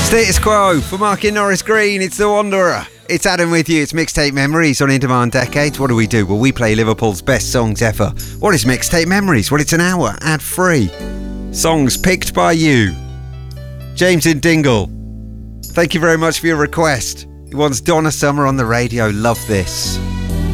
Status Quo for Marky Norris Green. It's The Wanderer. It's Adam with you. It's Mixtape Memories on In Demand Decades. What do? Well, we play Liverpool's best songs ever. What is Mixtape Memories? Well, it's an hour, ad-free. Songs picked by you. James in Dingle, thank you very much for your request. He wants Donna Summer on the radio. Love this.